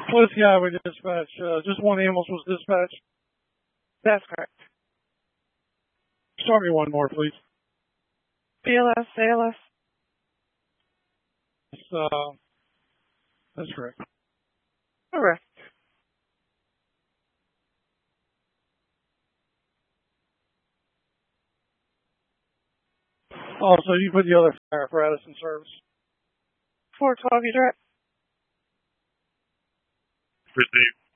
Felicity Highway Dispatch. Just one ambulance was dispatched. That's correct. Start me one more, please. BLS, ALS. That's correct. Correct. Also, you put the other fire apparatus in service. 412, you direct. Received.